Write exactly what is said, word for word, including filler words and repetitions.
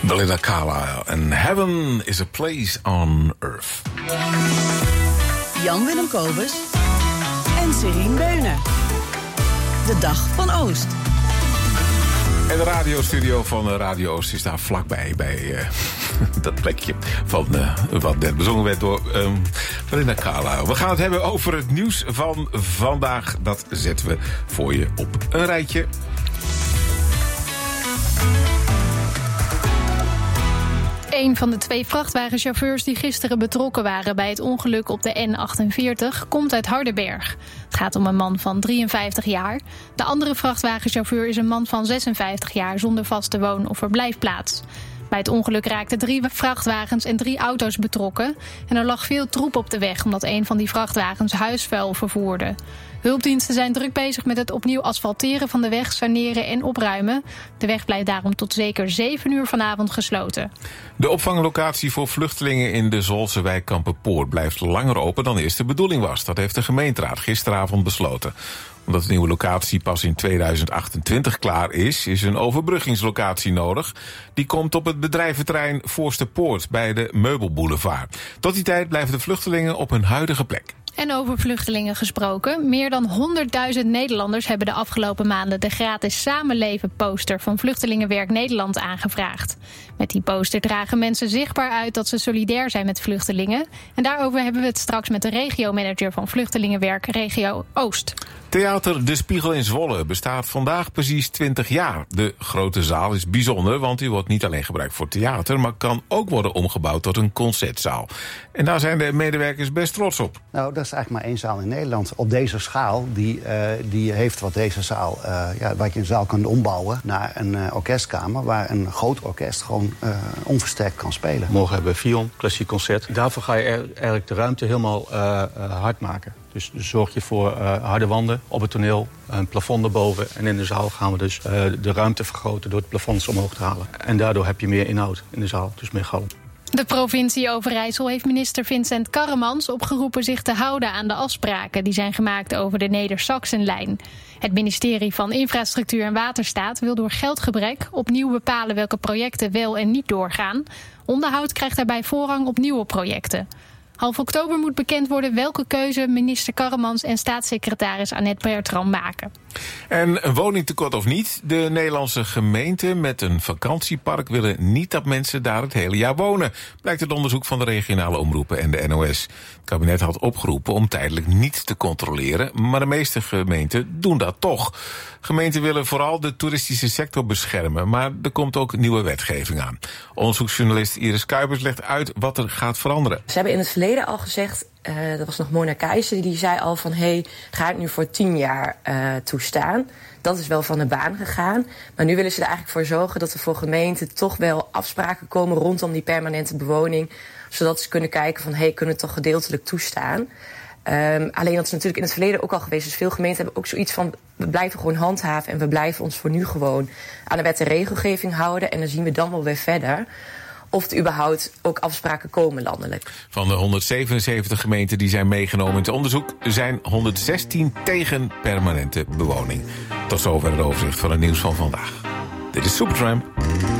Belinda Carlisle en Heaven is a Place on Earth. Jan-Willem Kobus en Serien Beuner. De Dag van Oost. En de radiostudio van Radio Oost is daar vlakbij, bij uh, dat plekje van uh, wat net bezongen werd door um, Belinda Carlisle. We gaan het hebben over het nieuws van vandaag. Dat zetten we voor je op een rijtje. Een van de twee vrachtwagenchauffeurs die gisteren betrokken waren bij het ongeluk op de N achtenveertig komt uit Hardenberg. Het gaat om een man van drieënvijftig jaar. De andere vrachtwagenchauffeur is een man van zesenvijftig jaar zonder vaste woon- of verblijfplaats. Bij het ongeluk raakten drie vrachtwagens en drie auto's betrokken. En er lag veel troep op de weg omdat een van die vrachtwagens huisvuil vervoerde. Hulpdiensten zijn druk bezig met het opnieuw asfalteren van de weg, saneren en opruimen. De weg blijft daarom tot zeker zeven uur vanavond gesloten. De opvanglocatie voor vluchtelingen in de Zwolse wijk Kampenpoort blijft langer open dan eerst de bedoeling was. Dat heeft de gemeenteraad gisteravond besloten. Omdat de nieuwe locatie pas in tweeduizend achtentwintig klaar is, is een overbruggingslocatie nodig. Die komt op het bedrijventerrein Voorsterpoort bij de Meubelboulevard. Tot die tijd blijven de vluchtelingen op hun huidige plek. En over vluchtelingen gesproken. Meer dan honderdduizend Nederlanders hebben de afgelopen maanden de gratis Samenleven poster van Vluchtelingenwerk Nederland aangevraagd. Met die poster dragen mensen zichtbaar uit dat ze solidair zijn met vluchtelingen. En daarover hebben we het straks met de regiomanager van Vluchtelingenwerk Regio Oost. Theater De Spiegel in Zwolle bestaat vandaag precies twintig jaar. De grote zaal is bijzonder, want die wordt niet alleen gebruikt voor theater, maar kan ook worden omgebouwd tot een concertzaal. En daar zijn de medewerkers best trots op. Nou, dat is eigenlijk maar één zaal in Nederland op deze schaal. Die, uh, die heeft wat deze zaal, uh, ja, wat je een zaal kan ombouwen naar een uh, orkestkamer, waar een groot orkest gewoon uh, onversterkt kan spelen. Morgen hebben we Fion, klassiek concert. Daarvoor ga je er, eigenlijk de ruimte helemaal uh, uh, hard maken. Dus, dus zorg je voor uh, harde wanden op het toneel, een plafond erboven. En in de zaal gaan we dus uh, de ruimte vergroten door het plafonds omhoog te halen. En daardoor heb je meer inhoud in de zaal, dus meer galm. De provincie Overijssel heeft minister Vincent Karremans opgeroepen zich te houden aan de afspraken die zijn gemaakt over de Neder-Saxenlijn. Het ministerie van Infrastructuur en Waterstaat wil door geldgebrek opnieuw bepalen welke projecten wel en niet doorgaan. Onderhoud krijgt daarbij voorrang op nieuwe projecten. Half oktober moet bekend worden welke keuze minister Karremans en staatssecretaris Annette Bertram maken. En een woningtekort of niet, de Nederlandse gemeenten met een vakantiepark willen niet dat mensen daar het hele jaar wonen, blijkt uit onderzoek van de regionale omroepen en de N O S. Het kabinet had opgeroepen om tijdelijk niet te controleren, maar de meeste gemeenten doen dat toch. Gemeenten willen vooral de toeristische sector beschermen, maar er komt ook nieuwe wetgeving aan. Onderzoeksjournalist Iris Kuipers legt uit wat er gaat veranderen. Ze hebben in het verleden al gezegd, uh, dat was nog Mona Keijzer, die zei al van, hé, hey, ga het nu voor tien jaar uh, toestaan. Dat is wel van de baan gegaan. Maar nu willen ze er eigenlijk voor zorgen dat er voor gemeenten toch wel afspraken komen rondom die permanente bewoning. Zodat ze kunnen kijken van, hé, hey, kunnen we het toch gedeeltelijk toestaan? Um, alleen dat is natuurlijk in het verleden ook al geweest. Dus veel gemeenten hebben ook zoiets van, we blijven gewoon handhaven en we blijven ons voor nu gewoon aan de wet en regelgeving houden. En dan zien we dan wel weer verder of er überhaupt ook afspraken komen landelijk. Van de honderdzevenenzeventig gemeenten die zijn meegenomen in het onderzoek zijn honderdzestien tegen permanente bewoning. Tot zover het overzicht van het nieuws van vandaag. Dit is Supertramp.